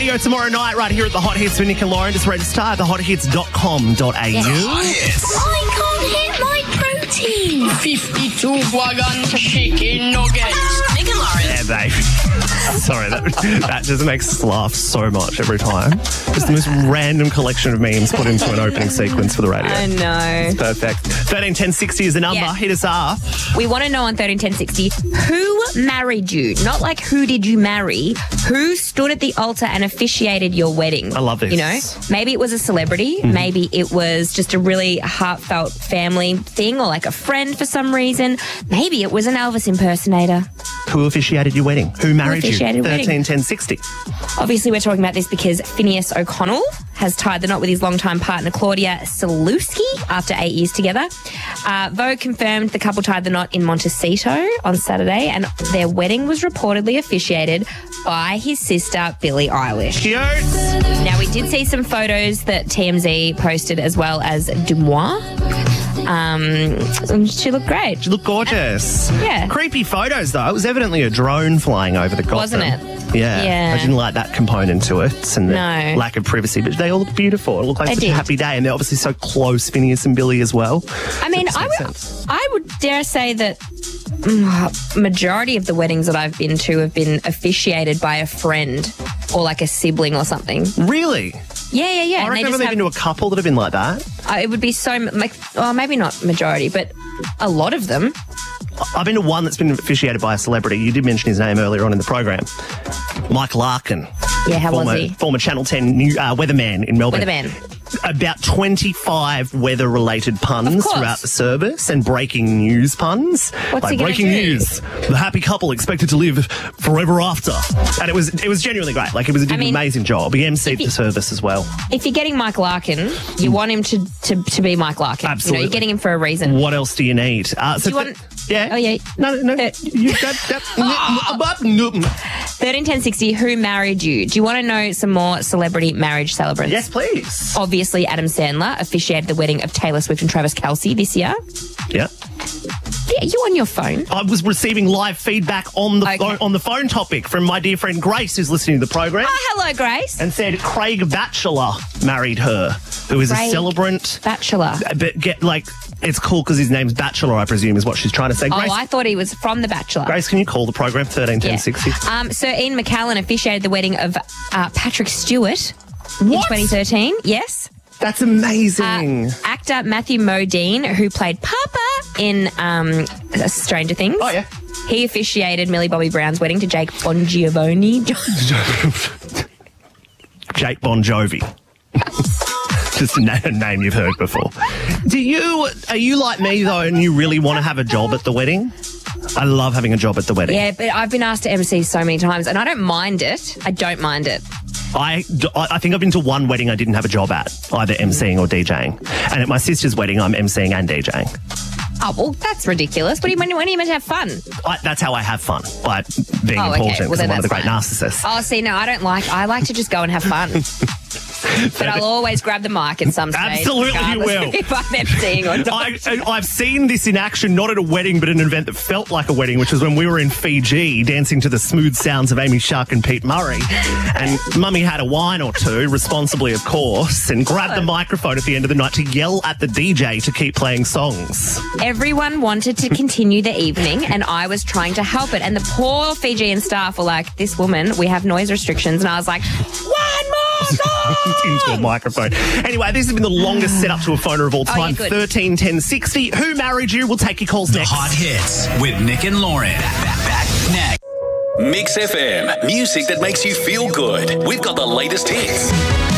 radio tomorrow night right here at the Hot Hits with Nick and Lauren. Just register at thehothits.com.au. I can't hit my protein. 52 wagon chicken nuggets. Nick and Lauren. Yeah, babe. Sorry, that just makes us laugh so much every time. Just the most random collection of memes put into an opening sequence for the radio. I know. Perfect. 131060 is the number. Yeah. Hit us up. We want to know on 131060, who married you? Not like who did you marry? Who stood at the altar and officiated your wedding? I love this. You know, maybe it was a celebrity. Maybe it was just a really heartfelt family thing or like a friend for some reason. Maybe it was an Elvis impersonator. Who officiated your wedding? Who married you? officiated wedding? 131060. Obviously, we're talking about this because Phineas O'Connell has tied the knot with his longtime partner, Claudia Salewski, after 8 years together. Vogue confirmed the couple tied the knot in Montecito on Saturday, and their wedding was reportedly officiated by his sister, Billie Eilish. Cute. Now, we did see some photos that TMZ posted as well as Dumois. And she looked great. She looked gorgeous. Yeah. Creepy photos, though. It was evidently a drone flying over the Gotham. Wasn't it? Yeah. Yeah. I didn't like that component to it and the No. lack of privacy, but they all look beautiful. It looked like They such a did. happy day, and they're obviously so close, Phineas and Billy as well. I mean, So it just makes sense. I would dare say that majority of the weddings that I've been to have been officiated by a friend or like a sibling or something. Really? Yeah. I And they reckon I've just only been to a couple that have been like that. it would be so, like, oh, maybe not majority, but a lot of them. I've been to one that's been officiated by a celebrity. You did mention his name earlier on in the program. Mike Larkin. Yeah, how was he? Former Channel 10 weatherman in Melbourne. Weatherman. About 25 weather-related puns course. throughout the service and breaking news puns. What's like he gonna breaking do? news, the happy couple expected to live forever after. And it was genuinely great. Like, it was an amazing job. He emceed the service as well. If you're getting Mike Larkin, you want him to be Mike Larkin. Absolutely. You know, you're getting him for a reason. What else do you need? Do you want... Yeah. Oh, yeah. No. You got 131060, who married you? Do you want to know some more celebrity marriage celebrants? Yes, please. Obviously, Adam Sandler officiated the wedding of Taylor Swift and Travis Kelce this year. Yeah. Yeah, you on your phone? I was receiving live feedback on the Okay. on the phone topic from my dear friend Grace, who's listening to the program, Oh, hello, Grace. and said Craig Batchelor married her, who is a Craig celebrant. Bachelor. But it's cool because his name's Batchelor, I presume, is what she's trying to say. Grace, Oh, I thought he was from The Bachelor. Grace, can you call the program 131060? Sir Ian McKellen officiated the wedding of Patrick Stewart in 2013. Yes. That's amazing. Actor Matthew Modine, who played Papa in Stranger Things. Oh, yeah. He officiated Millie Bobby Brown's wedding to Jake Bongiovanni. Jake Bon Jovi. Just a name you've heard before. Are you like me, though, and you really want to have a job at the wedding? I love having a job at the wedding. Yeah, but I've been asked to MC so many times, and I don't mind it. I don't mind it. I think I've been to one wedding I didn't have a job at, either MCing or DJing. And at my sister's wedding, I'm MCing and DJing. Oh, well, that's ridiculous. When are you meant to have fun? That's how I have fun, by being Oh, okay. important, Well, because then I'm one of the that's great fine. narcissists. Oh, see, no, I like to just go and have fun. But I'll always grab the mic at some stage. Absolutely you regardless will. of if I'm emceeing or not. I've seen this in action, not at a wedding, but at an event that felt like a wedding, which was when we were in Fiji dancing to the smooth sounds of Amy Shark and Pete Murray. And Mummy had a wine or two, responsibly, of course, and grabbed the microphone at the end of the night to yell at the DJ to keep playing songs. Everyone wanted to continue the evening, and I was trying to help it. And the poor Fijian staff were like, this woman, we have noise restrictions. And I was like, one more song! Into a microphone. Anyway, this has been the longest setup to a phoner of all time. yeah, good. 131060. Who married you? We'll take your calls The next. Hot Hits with Nick and Lauren. Back next. Mix FM, music that makes you feel good. We've got the latest hits.